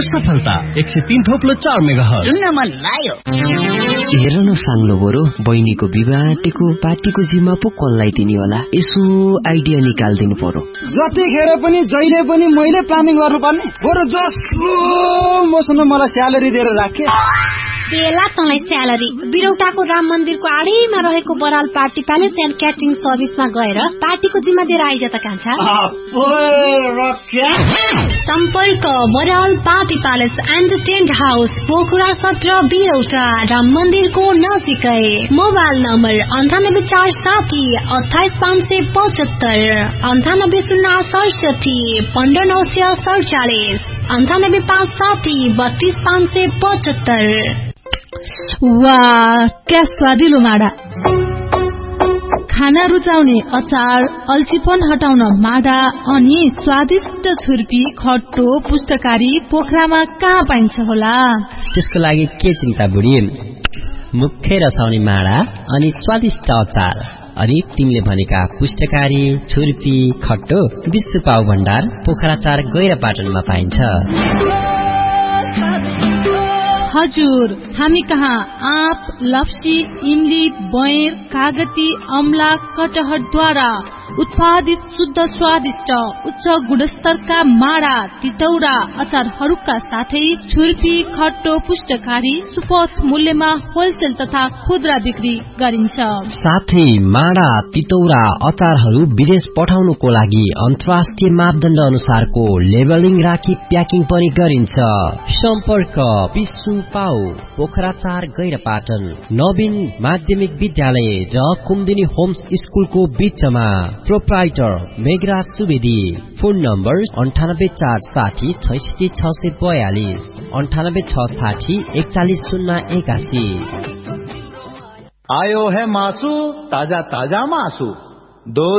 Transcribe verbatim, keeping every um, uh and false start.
सफलता एक सय तीन थोप्लो चार मेगाहर्ज सुन्न मन लाग्यो। हेर न साङ्लो बरु बहिनीको विवाह आँटेको पार्टीको जिम्मा पो कसलाई दिने होला, यसो आइडिया निकाल्दिनु पर्यो। जतिखेर पनि जहिले पनि मैले प्लानिङ गर्नुपर्ने, बरु जसो मसँग मलाई स्यालेरी दिएर राखे। बेला तँलाई स्यालेरी बिरौटाको राम मन्दिरको आडैमा रहेको Baral party palace and catering सर्भिसमा गएर पार्टीको जिम्मा दिएर आइज त कान्छा। सम्पर्क Baral party palace and tent house, Pokhara सत्र, बिरौटा, राम मन्दिरको नजिकै। मोबाइल नम्बर अन्ठानब्बे चार साठी अठाइस पाँच सय पचहत्तर, अन्ठानब्बे शून्य सडसठी पन्ध्र नौ सय सडचालिस, अन्ठानब्बे पाँच साठी बत्तीस पाँच सय पचहत्तर। वाह, क्या स्वादिलो माडा! खाना रुचाउने अचार, अल्छीपन हटाउन माडा अनि स्वादिष्ट छुर्पी, खट्टो, पुष्टकारी पोखरामा कहाँ पाइन्छ होला? त्यसको लागि के चिन्ता बुढी, मुखै रसाउने माडा अनि स्वादिष्ट अचार अनि तिमीले भनेका पुष्टकारी, छुर्पी, खट्टो विश्व पाउ भण्डार पोखरा चार गैरापाटनमा पाइन्छ। हजुर, हामी कहाँ आँप, लप्सी, इमली, बयेर, कागती, अमला, कटहरद्वारा उत्पादित शुद्ध स्वादिष्ट उच्च गुणस्तरका माडा, तितौरा, अचारहरूका साथै छुर्पी, खट्टो, पुष्टकारी सुपथ मूल्यमा होलसेल तथा खुद्रा बिक्री गरिन्छ। साथै माडा, तितौरा, अचारहरू विदेश पठाउनुको लागि अन्तर्राष्ट्रिय मापदण्ड अनुसारको लेबलिङ राखी प्याकिङ पनि गरिन्छ। सम्पर्क विश्व पाउ पोखरा चार गैरापाटन, नवीन माध्यमिक विद्यालय र कुमुदिनी होम्स स्कुलको बीचमा। Proprietor Meghraj Subedi. Phone number अन्ठानब्बे चार साठी छैसठी छ सय बयालिस, अन्ठानब्बे छ साठी एकचालिस शून्य एकासी। आयो है मासु, ताजा ताजा मासु, दो